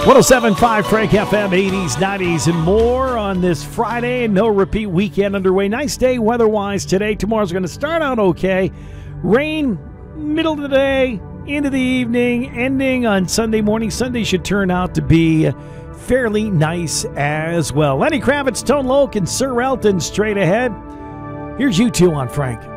107.5 Frank FM, 80s, 90s, and more on this Friday. No repeat weekend underway. Nice day weather-wise today. Tomorrow's going to start out okay. Rain, middle of the day, into the evening, ending on Sunday morning. Sunday should turn out to be fairly nice as well. Lenny Kravitz, Tone Loc, and Sir Elton straight ahead. Here's U2 on Frank.